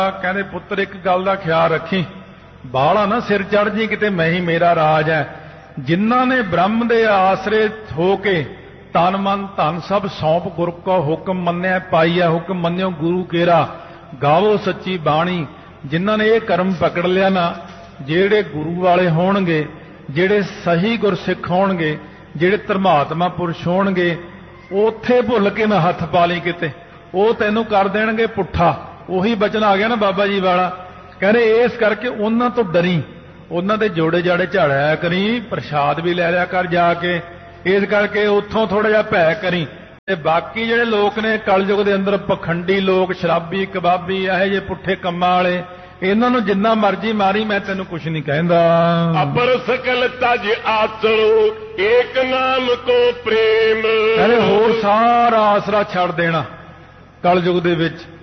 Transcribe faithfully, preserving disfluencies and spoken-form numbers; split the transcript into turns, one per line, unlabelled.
कहते पुत्र एक गल का ख्याल रखी, बाला ना सिर चढ़ जी किते मैं ही मेरा राज है। जिन्हां ने ब्रह्म दे आसरे होके तन मन धन सब सौंप गुर को हुक्म मन्या पाईया हुक्म मन्यो गुरु केरा गावो सच्ची बाणी। जिन्हां ने यह कर्म पकड़ लिया ना, जेड़े गुरु वाले होणगे, जेड़े सही गुरसिख होणगे, जेड़े धर्मात्मा पुरुष होणगे, उत्थे भुल के ना हथ पा लई किते, वो तैनूं कर देणगे पुट्ठा। ਉਹੀ बचन आ गया ना बाबा जी वाला, कहते इस करके उन्हां तो डरी, उन्हां दे जोड़े जाड़े झाड़िया करी, प्रसाद भी लै लिया कर जाके, इस करके उत्थों थोड़ा जिहा भै करी। ते बाकी जिहड़े लोग ने कलयुग दे अंदर पखंडी लोग, शराबी कबाबी, इहो जे पुट्ठे कम्मां वाले, इन्हां नूं जिन्ना मर्जी मारी, मैं तैनूं कुछ नहीं कहंदा।
अपर सकल तज आसरो एक नाम को प्रेम,
कहते होर सारा आसरा छड़ देना कलयुग दे विच।